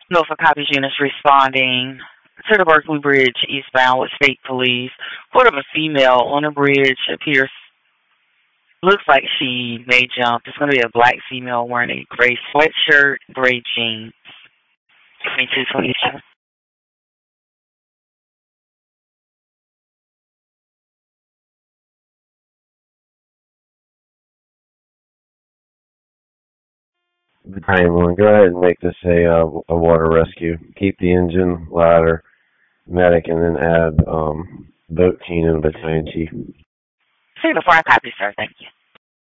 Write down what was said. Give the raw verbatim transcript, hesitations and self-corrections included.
Norfolk copies units responding to the Berkeley Bridge eastbound with state police. Report of a female on the bridge appears, looks like she may jump. It's going to be a black female wearing a gray sweatshirt, gray jeans. twenty-two twenty-two. nine one one, go ahead and make this a uh, a water rescue. Keep the engine, ladder, medic, and then add um, boat team and battalion chief. See the foreign copy, sir. Thank you.